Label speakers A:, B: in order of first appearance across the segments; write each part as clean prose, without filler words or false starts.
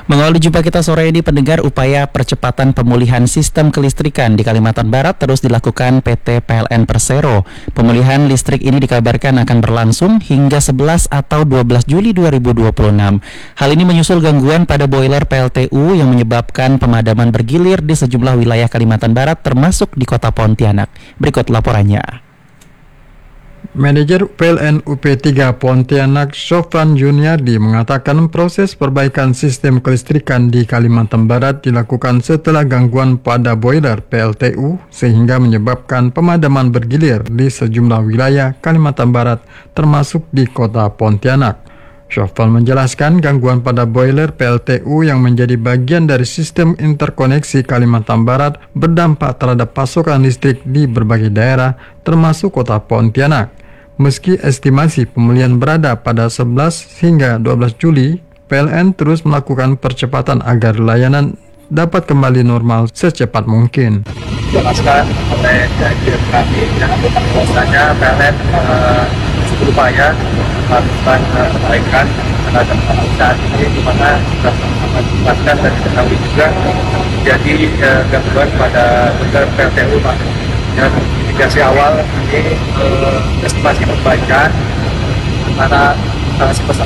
A: Mengawali jumpa kita sore ini, pendengar, upaya percepatan pemulihan sistem kelistrikan di Kalimantan Barat terus dilakukan PT PLN Persero. Pemulihan listrik ini dikabarkan akan berlangsung hingga 11 atau 12 Juli 2026. Hal ini menyusul gangguan pada boiler PLTU yang menyebabkan pemadaman bergilir di sejumlah wilayah Kalimantan Barat termasuk di Kota Pontianak. Berikut laporannya.
B: Manajer PLN UP3 Pontianak, Sofran Juniardi, mengatakan proses perbaikan sistem kelistrikan di Kalimantan Barat dilakukan setelah gangguan pada boiler PLTU sehingga menyebabkan pemadaman bergilir di sejumlah wilayah Kalimantan Barat termasuk di Kota Pontianak. Sofran menjelaskan gangguan pada boiler PLTU yang menjadi bagian dari sistem interkoneksi Kalimantan Barat berdampak terhadap pasokan listrik di berbagai daerah termasuk Kota Pontianak. Meski estimasi pemulihan berada pada 11 hingga 12 Juli, PLN terus melakukan percepatan agar layanan dapat kembali normal secepat mungkin.
C: Jelaskan oleh kami dan bahwasanya PLN berupaya melakukan perbaikan terhadap saat ini, di mana kita menjelaskan dan diketahui juga jadi gangguan pada boiler PLTU dan indikasi awal ini estimasi perbaikan antara sebesar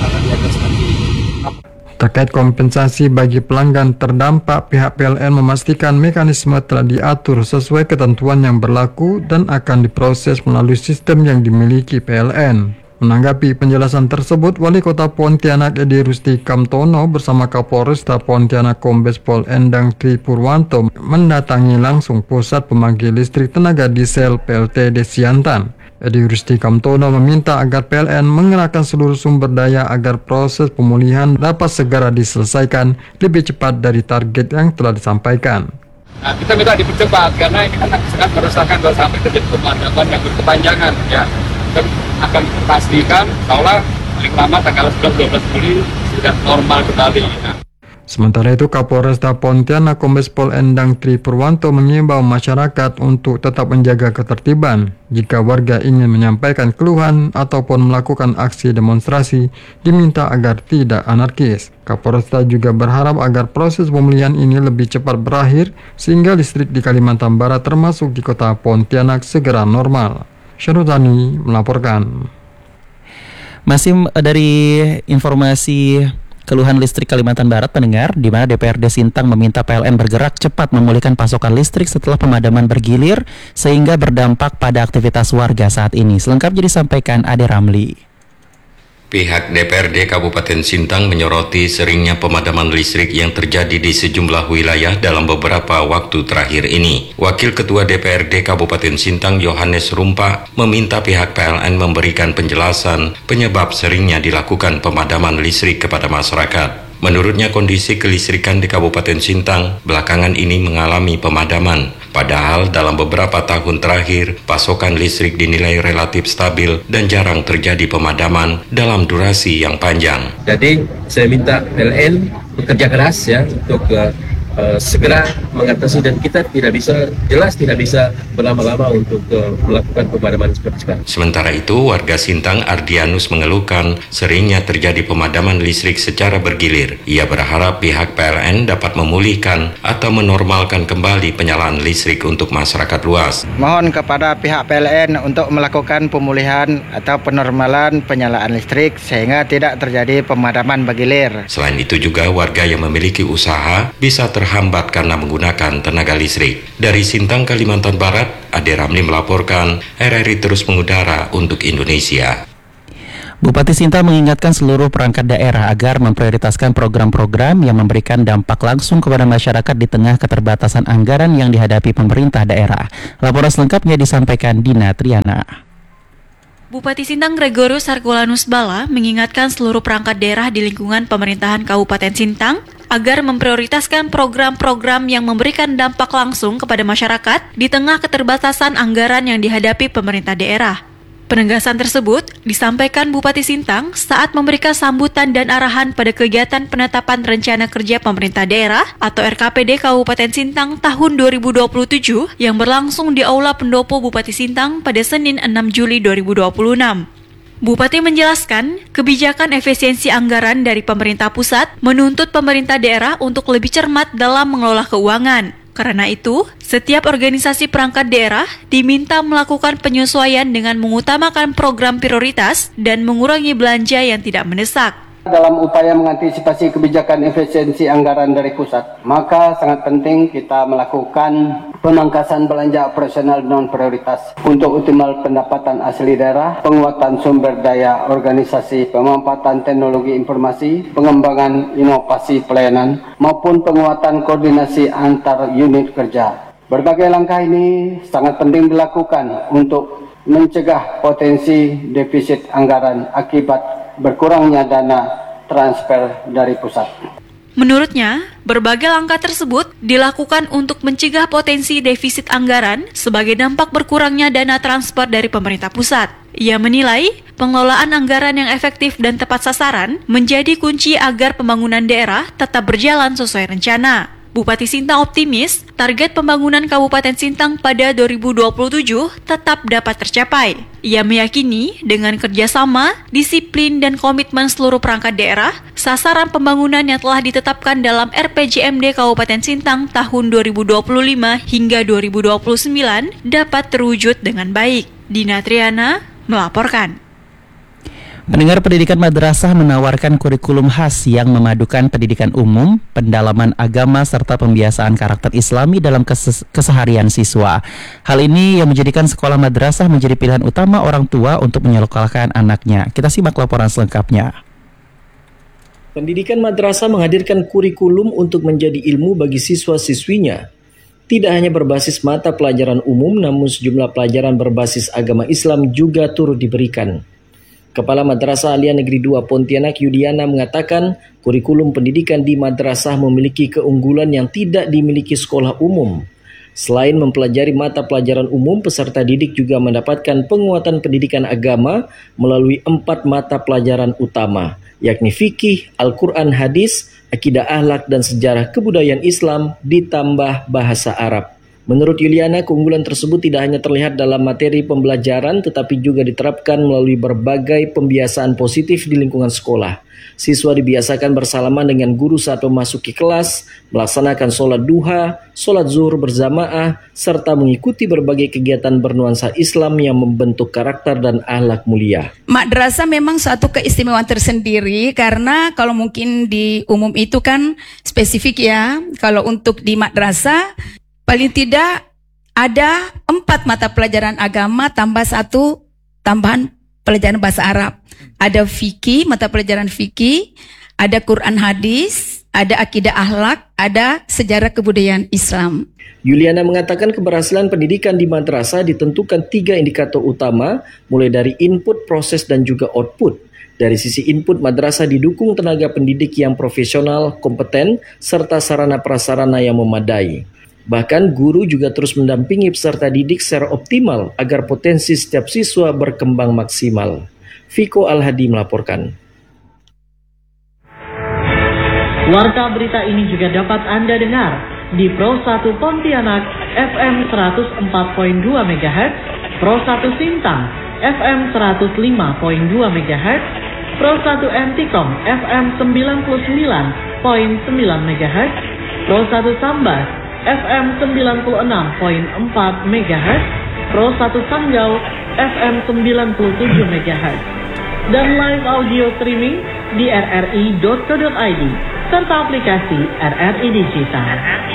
B: Terkait kompensasi bagi pelanggan terdampak, pihak PLN memastikan mekanisme telah diatur sesuai ketentuan yang berlaku dan akan diproses melalui sistem yang dimiliki PLN. Menanggapi penjelasan tersebut, Wali Kota Pontianak Edi Rusti Kamtono bersama Kapolresta Pontianak Kombes Pol Endang Tri Purwanto mendatangi langsung pusat pembangkit listrik tenaga diesel PLTD Siantan. Edi Rusti Kamtono meminta agar PLN mengerahkan seluruh sumber daya agar proses pemulihan dapat segera diselesaikan lebih cepat dari target yang telah disampaikan.
D: Nah, kita minta dipercepat karena ini kan sangat meresahkan kalau sampai terjadi pemadaman yang berkepanjangan, ya. Dan akan dipastikan seolah paling lama tanggal 11-12 Juli sudah normal kembali. Nah.
B: Sementara itu, Kapolresta Pontianak Kombes Pol Endang Tri Purwanto mengimbau masyarakat untuk tetap menjaga ketertiban. Jika warga ingin menyampaikan keluhan ataupun melakukan aksi demonstrasi, diminta agar tidak anarkis. Kapolresta juga berharap agar proses pemulihan ini lebih cepat berakhir sehingga listrik di Kalimantan Barat termasuk di Kota Pontianak segera normal. Syarutani melaporkan.
A: Masih dari informasi keluhan listrik Kalimantan Barat, pendengar, di mana DPRD Sintang meminta PLN bergerak cepat memulihkan pasokan listrik setelah pemadaman bergilir sehingga berdampak pada aktivitas warga saat ini. Selengkapnya disampaikan Ade Ramli.
E: Pihak DPRD Kabupaten Sintang menyoroti seringnya pemadaman listrik yang terjadi di sejumlah wilayah dalam beberapa waktu terakhir ini. Wakil Ketua DPRD Kabupaten Sintang Yohanes Rumpa meminta pihak PLN memberikan penjelasan penyebab seringnya dilakukan pemadaman listrik kepada masyarakat. Menurutnya, kondisi kelistrikan di Kabupaten Sintang belakangan ini mengalami pemadaman. Padahal dalam beberapa tahun terakhir, pasokan listrik dinilai relatif stabil dan jarang terjadi pemadaman dalam durasi yang panjang.
F: Jadi saya minta PLN bekerja keras ya untuk segera mengatasi, dan kita tidak bisa berlama-lama untuk melakukan pemadaman seperti sekarang.
E: Sementara itu, warga Sintang Ardianus mengeluhkan seringnya terjadi pemadaman listrik secara bergilir. Ia berharap pihak PLN dapat memulihkan atau menormalkan kembali penyalaan listrik untuk masyarakat luas.
G: Mohon kepada pihak PLN untuk melakukan pemulihan atau penormalan penyalaan listrik sehingga tidak terjadi pemadaman bergilir.
E: Selain itu juga warga yang memiliki usaha bisa terhambat karena menggunakan tenaga listrik. Dari Sintang, Kalimantan Barat, Ade Ramli melaporkan, RRI terus mengudara untuk Indonesia.
A: Bupati Sintang mengingatkan seluruh perangkat daerah agar memprioritaskan program-program yang memberikan dampak langsung kepada masyarakat di tengah keterbatasan anggaran yang dihadapi pemerintah daerah. Laporan selengkapnya disampaikan Dina Triana.
H: Bupati Sintang Gregorius Herculanus Bala mengingatkan seluruh perangkat daerah di lingkungan pemerintahan Kabupaten Sintang agar memprioritaskan program-program yang memberikan dampak langsung kepada masyarakat di tengah keterbatasan anggaran yang dihadapi pemerintah daerah. Penegasan tersebut disampaikan Bupati Sintang saat memberikan sambutan dan arahan pada kegiatan penetapan rencana kerja pemerintah daerah atau RKPD Kabupaten Sintang tahun 2027 yang berlangsung di Aula Pendopo Bupati Sintang pada Senin 6 Juli 2026. Bupati menjelaskan, kebijakan efisiensi anggaran dari pemerintah pusat menuntut pemerintah daerah untuk lebih cermat dalam mengelola keuangan. Karena itu, setiap organisasi perangkat daerah diminta melakukan penyesuaian dengan mengutamakan program prioritas dan mengurangi belanja yang tidak mendesak.
I: Dalam upaya mengantisipasi kebijakan efisiensi anggaran dari pusat, maka sangat penting kita melakukan pemangkasan belanja operasional non-prioritas untuk optimal pendapatan asli daerah, penguatan sumber daya organisasi, pemanfaatan teknologi informasi, pengembangan inovasi pelayanan, maupun penguatan koordinasi antar unit kerja. Berbagai langkah ini sangat penting dilakukan untuk mencegah potensi defisit anggaran akibat berkurangnya dana transfer dari pusat.
H: Menurutnya, berbagai langkah tersebut dilakukan untuk mencegah potensi defisit anggaran sebagai dampak berkurangnya dana transfer dari pemerintah pusat. Ia menilai pengelolaan anggaran yang efektif dan tepat sasaran menjadi kunci agar pembangunan daerah tetap berjalan sesuai rencana. Bupati Sintang optimis target pembangunan Kabupaten Sintang pada 2027 tetap dapat tercapai. Ia meyakini dengan kerjasama, disiplin, dan komitmen seluruh perangkat daerah, sasaran pembangunan yang telah ditetapkan dalam RPJMD Kabupaten Sintang tahun 2025 hingga 2029 dapat terwujud dengan baik. Dina Triana melaporkan.
A: Pendengar, pendidikan madrasah menawarkan kurikulum khas yang memadukan pendidikan umum, pendalaman agama, serta pembiasaan karakter Islami dalam keseharian siswa. Hal ini yang menjadikan sekolah madrasah menjadi pilihan utama orang tua untuk menyekolahkan anaknya. Kita simak laporan selengkapnya.
J: Pendidikan madrasah menghadirkan kurikulum untuk menjadi ilmu bagi siswa-siswinya. Tidak hanya berbasis mata pelajaran umum, namun sejumlah pelajaran berbasis agama Islam juga turut diberikan. Kepala Madrasah Alia Negeri 2 Pontianak Yudiana mengatakan kurikulum pendidikan di madrasah memiliki keunggulan yang tidak dimiliki sekolah umum. Selain mempelajari mata pelajaran umum, peserta didik juga mendapatkan penguatan pendidikan agama melalui 4 mata pelajaran utama, yakni fikih, Al-Quran, hadis, akidah akhlak, dan sejarah kebudayaan Islam ditambah bahasa Arab. Menurut Yuliana, keunggulan tersebut tidak hanya terlihat dalam materi pembelajaran, tetapi juga diterapkan melalui berbagai pembiasaan positif di lingkungan sekolah. Siswa dibiasakan bersalaman dengan guru saat memasuki kelas, melaksanakan sholat duha, sholat zuhur berjamaah, serta mengikuti berbagai kegiatan bernuansa Islam yang membentuk karakter dan akhlak mulia.
K: Madrasah memang suatu keistimewaan tersendiri karena kalau mungkin di umum itu kan spesifik ya. Kalau untuk di madrasah paling tidak ada 4 mata pelajaran agama tambah 1 tambahan pelajaran bahasa Arab. Ada fikih, mata pelajaran fikih, ada Quran hadis, ada akidah akhlak, ada sejarah kebudayaan Islam.
J: Yuliana mengatakan keberhasilan pendidikan di madrasah ditentukan 3 indikator utama, mulai dari input, proses, dan juga output. Dari sisi input, madrasah didukung tenaga pendidik yang profesional, kompeten, serta sarana prasarana yang memadai. Bahkan guru juga terus mendampingi peserta didik secara optimal agar potensi setiap siswa berkembang maksimal. Viko Al-Hadi melaporkan.
L: Warta berita ini juga dapat Anda dengar di Pro 1 Pontianak FM 104.2 MHz, Pro 1 Sintang FM 105.2 MHz, Pro 1 Antikom FM 99.9 MHz, Pro 1 Sambas FM 96.4 MHz, Pro 1 Sanggau FM 97 MHz, dan live audio streaming di rri.co.id serta aplikasi RRI Digital.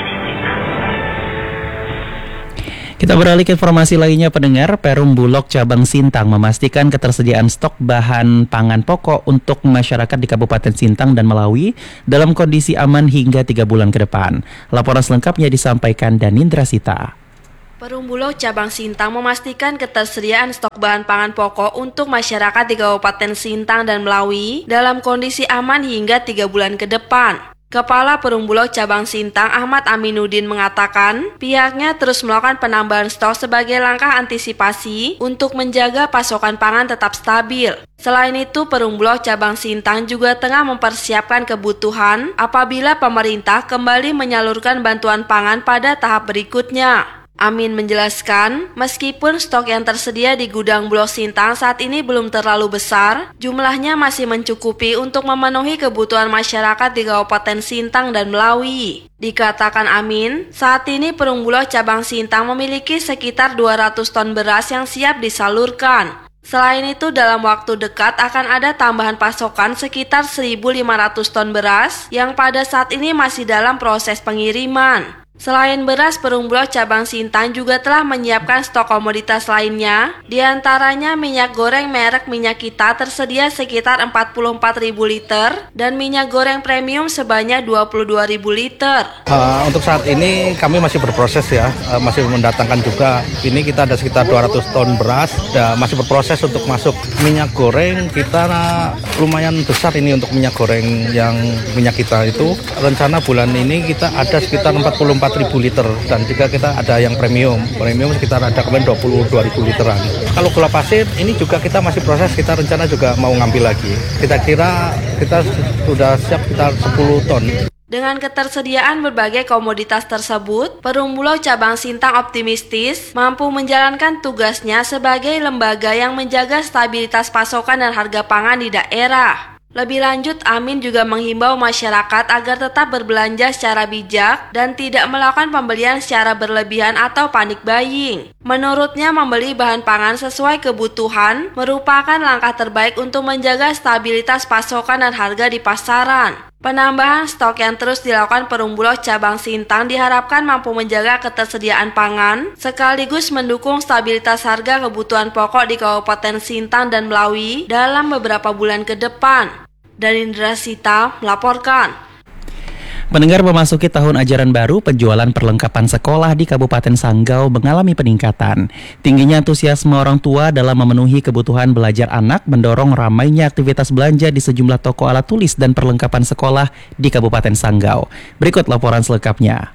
A: Kita beralih ke informasi lainnya, pendengar. Perum Bulog Cabang Sintang memastikan ketersediaan stok bahan pangan pokok untuk masyarakat di Kabupaten Sintang dan Melawi dalam kondisi aman hingga 3 bulan ke depan. Laporan selengkapnya disampaikan Danindra Sita.
M: Perum Bulog Cabang Sintang memastikan ketersediaan stok bahan pangan pokok untuk masyarakat di Kabupaten Sintang dan Melawi dalam kondisi aman hingga 3 bulan ke depan. Kepala Perum Bulog Cabang Sintang Ahmad Aminuddin mengatakan pihaknya terus melakukan penambahan stok sebagai langkah antisipasi untuk menjaga pasokan pangan tetap stabil. Selain itu, Perum Bulog Cabang Sintang juga tengah mempersiapkan kebutuhan apabila pemerintah kembali menyalurkan bantuan pangan pada tahap berikutnya. Amin menjelaskan, meskipun stok yang tersedia di gudang Bulog Sintang saat ini belum terlalu besar, jumlahnya masih mencukupi untuk memenuhi kebutuhan masyarakat di Kabupaten Sintang dan Melawi. Dikatakan Amin, saat ini Perum Bulog cabang Sintang memiliki sekitar 200 ton beras yang siap disalurkan. Selain itu, dalam waktu dekat akan ada tambahan pasokan sekitar 1.500 ton beras yang pada saat ini masih dalam proses pengiriman. Selain beras, Perum Bulog cabang Sintang juga telah menyiapkan stok komoditas lainnya, diantaranya minyak goreng merek Minyak Kita tersedia sekitar 44.000 liter dan minyak goreng premium sebanyak 22.000 liter.
N: Untuk saat ini kami masih berproses ya, masih mendatangkan juga. Ini kita ada sekitar 200 ton beras, dan masih berproses untuk masuk. Minyak goreng kita lumayan besar ini untuk minyak goreng yang Minyak Kita itu. Rencana bulan ini kita ada sekitar 44.000 liter, dan juga kita ada yang premium sekitar ada kemarin 22.000 literan. Kalau gula pasir ini juga kita masih proses, kita rencana juga mau ngambil lagi. Kita kira kita sudah siap sekitar 10 ton.
M: Dengan ketersediaan berbagai komoditas tersebut, Perum Bulog cabang Sintang optimistis mampu menjalankan tugasnya sebagai lembaga yang menjaga stabilitas pasokan dan harga pangan di daerah. Lebih lanjut, Amin juga menghimbau masyarakat agar tetap berbelanja secara bijak dan tidak melakukan pembelian secara berlebihan atau panik buying. Menurutnya, membeli bahan pangan sesuai kebutuhan merupakan langkah terbaik untuk menjaga stabilitas pasokan dan harga di pasaran. Penambahan stok yang terus dilakukan Perum Bulog cabang Sintang diharapkan mampu menjaga ketersediaan pangan, sekaligus mendukung stabilitas harga kebutuhan pokok di Kabupaten Sintang dan Melawi dalam beberapa bulan ke depan. Darindra Sita melaporkan.
A: Pendengar, memasuki tahun ajaran baru, penjualan perlengkapan sekolah di Kabupaten Sanggau mengalami peningkatan. Tingginya antusiasme orang tua dalam memenuhi kebutuhan belajar anak mendorong ramainya aktivitas belanja di sejumlah toko alat tulis dan perlengkapan sekolah di Kabupaten Sanggau. Berikut laporan selengkapnya.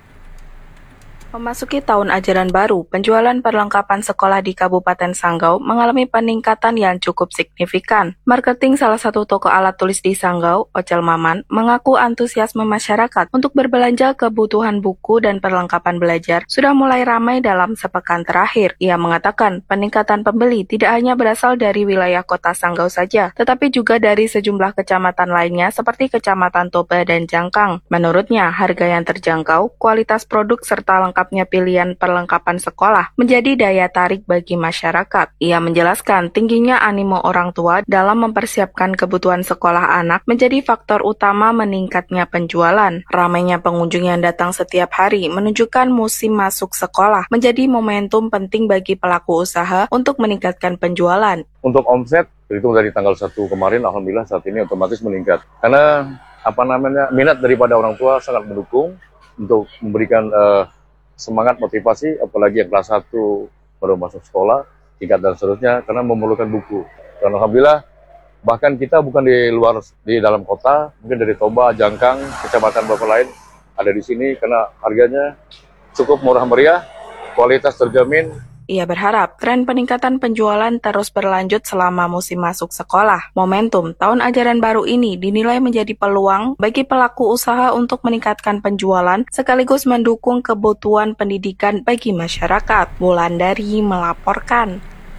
O: Memasuki tahun ajaran baru, penjualan perlengkapan sekolah di Kabupaten Sanggau mengalami peningkatan yang cukup signifikan. Marketing salah satu toko alat tulis di Sanggau, Ocel Maman, mengaku antusiasme masyarakat untuk berbelanja kebutuhan buku dan perlengkapan belajar sudah mulai ramai dalam sepekan terakhir. Ia mengatakan peningkatan pembeli tidak hanya berasal dari wilayah kota Sanggau saja, tetapi juga dari sejumlah kecamatan lainnya seperti Kecamatan Toba dan Jangkang. Menurutnya, harga yang terjangkau, kualitas produk serta lengkapnya pilihan perlengkapan sekolah menjadi daya tarik bagi masyarakat. Ia menjelaskan tingginya animo orang tua dalam mempersiapkan kebutuhan sekolah anak menjadi faktor utama meningkatnya penjualan. Ramainya pengunjung yang datang setiap hari menunjukkan musim masuk sekolah menjadi momentum penting bagi pelaku usaha untuk meningkatkan penjualan.
P: Untuk omset, itu dari tanggal 1 kemarin, alhamdulillah saat ini otomatis meningkat. Karena minat daripada orang tua sangat mendukung untuk memberikan semangat motivasi, apalagi yang kelas 1 baru masuk sekolah, tingkat dan seterusnya, karena memerlukan buku. Dan alhamdulillah, bahkan kita bukan di dalam kota, mungkin dari Toba, Jangkang, kecamatan beberapa lain ada di sini karena harganya cukup murah meriah, kualitas terjamin.
O: Ia berharap tren peningkatan penjualan terus berlanjut selama musim masuk sekolah. Momentum tahun ajaran baru ini dinilai menjadi peluang bagi pelaku usaha untuk meningkatkan penjualan sekaligus mendukung kebutuhan pendidikan bagi masyarakat. Wulandari melaporkan.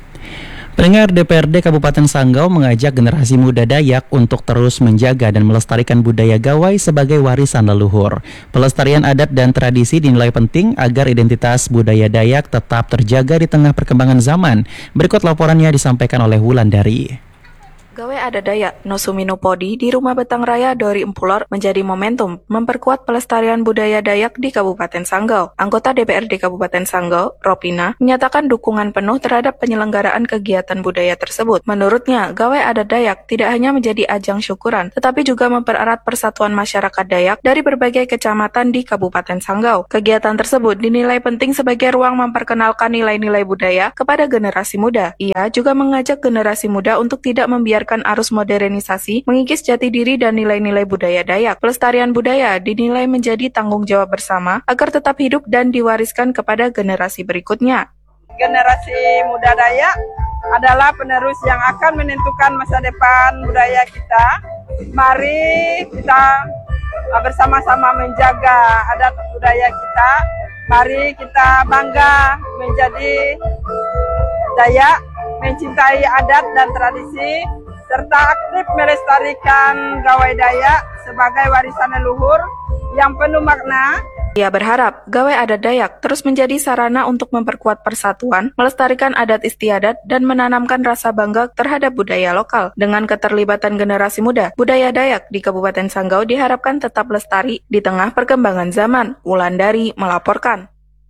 A: Pendengar, DPRD Kabupaten Sanggau mengajak generasi muda Dayak untuk terus menjaga dan melestarikan budaya gawai sebagai warisan leluhur. Pelestarian adat dan tradisi dinilai penting agar identitas budaya Dayak tetap terjaga di tengah perkembangan zaman. Berikut laporannya disampaikan oleh Wulandari.
O: Gawai adat Dayak Nosumino Podi di Rumah Betang Raya Dori Empulor menjadi momentum memperkuat pelestarian budaya Dayak di Kabupaten Sanggau. Anggota DPRD Kabupaten Sanggau, Ropina, menyatakan dukungan penuh terhadap penyelenggaraan kegiatan budaya tersebut. Menurutnya, gawai adat Dayak tidak hanya menjadi ajang syukuran, tetapi juga mempererat persatuan masyarakat Dayak dari berbagai kecamatan di Kabupaten Sanggau. Kegiatan tersebut dinilai penting sebagai ruang memperkenalkan nilai-nilai budaya kepada generasi muda. Ia juga mengajak generasi muda untuk tidak membiarkan arus modernisasi, mengikis jati diri dan nilai-nilai budaya Dayak. Pelestarian budaya dinilai menjadi tanggung jawab bersama agar tetap hidup dan diwariskan kepada generasi berikutnya.
Q: Generasi muda Dayak adalah penerus yang akan menentukan masa depan budaya kita. Mari kita bersama-sama menjaga adat budaya kita Mari kita bangga menjadi Dayak, mencintai adat dan tradisi, serta aktif melestarikan gawai Dayak sebagai warisan leluhur yang penuh makna.
O: Ia berharap gawai adat Dayak terus menjadi sarana untuk memperkuat persatuan, melestarikan adat istiadat, dan menanamkan rasa bangga terhadap budaya lokal. Dengan keterlibatan generasi muda, budaya Dayak di Kabupaten Sanggau diharapkan tetap lestari di tengah perkembangan zaman. Wulandari melaporkan.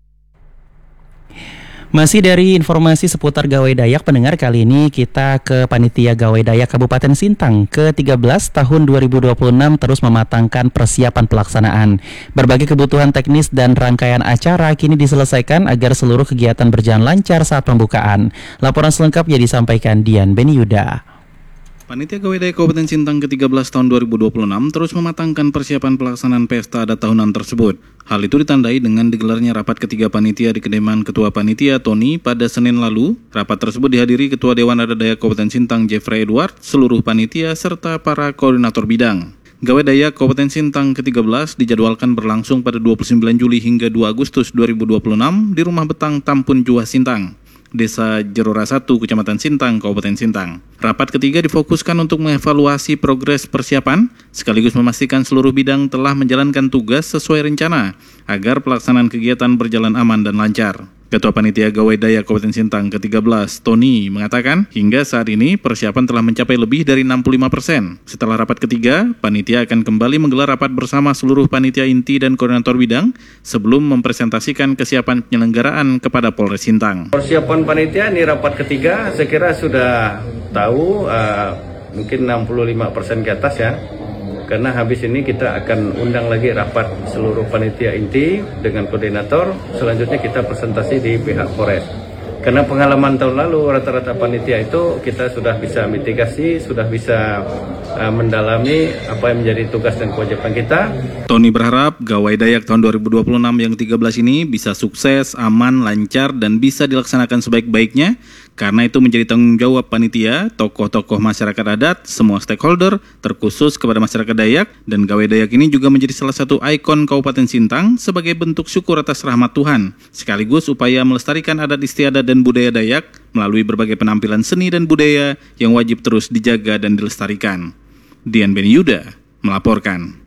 A: Masih dari informasi seputar Gawai Dayak, pendengar, kali ini kita ke Panitia Gawai Dayak Kabupaten Sintang ke-13 tahun 2026 terus mematangkan persiapan pelaksanaan. Berbagai kebutuhan teknis dan rangkaian acara kini diselesaikan agar seluruh kegiatan berjalan lancar saat pembukaan. Laporan selengkapnya disampaikan Dian Beniuda.
R: Panitia Gawai Dayak Kabupaten Sintang ke-13 tahun 2026 terus mematangkan persiapan pelaksanaan pesta adat tahunan tersebut. Hal itu ditandai dengan digelarnya rapat ketiga panitia di kediaman Ketua Panitia Tony pada Senin lalu. Rapat tersebut dihadiri Ketua Dewan Adat Dayak Kabupaten Sintang Jeffrey Edward, seluruh panitia, serta para koordinator bidang. Gawai Dayak Kabupaten Sintang ke-13 dijadwalkan berlangsung pada 29 Juli hingga 2 Agustus 2026 di Rumah Betang Tampun Juah Sintang, Desa Jerora 1, Kecamatan Sintang, Kabupaten Sintang. Rapat ketiga difokuskan untuk mengevaluasi progres persiapan, sekaligus memastikan seluruh bidang telah menjalankan tugas sesuai rencana, agar pelaksanaan kegiatan berjalan aman dan lancar. Ketua Panitia Gawai Dayak Kabupaten Sintang ke-13, Tony, mengatakan hingga saat ini persiapan telah mencapai lebih dari 65%. Setelah rapat ketiga, panitia akan kembali menggelar rapat bersama seluruh panitia inti dan koordinator bidang sebelum mempresentasikan kesiapan penyelenggaraan kepada Polres Sintang.
S: Persiapan panitia ini rapat ketiga, saya kira sudah tahu mungkin 65% ke atas ya. Karena habis ini kita akan undang lagi rapat seluruh panitia inti dengan koordinator. Selanjutnya kita presentasi di pihak Polres. Karena pengalaman tahun lalu rata-rata panitia itu kita sudah bisa mitigasi, sudah bisa mendalami apa yang menjadi tugas dan kewajiban kita.
R: Tony berharap Gawai Dayak tahun 2026 yang 13 ini bisa sukses, aman, lancar, dan bisa dilaksanakan sebaik-baiknya. Karena itu menjadi tanggung jawab panitia, tokoh-tokoh masyarakat adat, semua stakeholder, terkhusus kepada masyarakat Dayak, dan Gawai Dayak ini juga menjadi salah satu ikon Kabupaten Sintang sebagai bentuk syukur atas rahmat Tuhan, sekaligus upaya melestarikan adat istiadat dan budaya Dayak melalui berbagai penampilan seni dan budaya yang wajib terus dijaga dan dilestarikan. Dian Beniuda melaporkan.